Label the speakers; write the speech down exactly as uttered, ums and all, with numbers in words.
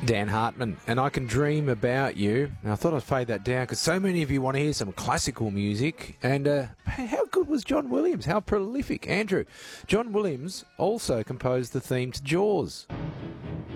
Speaker 1: Dan Hartman, and I Can Dream About You. Now, I thought I'd fade that down because so many of you want to hear some classical music. And uh, how good was John Williams? How prolific. Andrew, John Williams also composed the theme to Jaws.